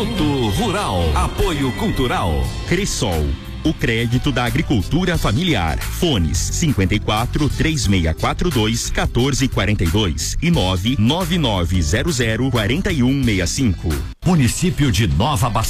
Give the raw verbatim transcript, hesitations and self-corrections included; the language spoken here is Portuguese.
Minuto Rural. Apoio Cultural. Cressol, o crédito da agricultura familiar. Fones cinquenta e quatro, três seis quatro dois, quatorze quarenta e dois e nove nove nove zero zero, quarenta e um sessenta e cinco. Município de Nova Baixada.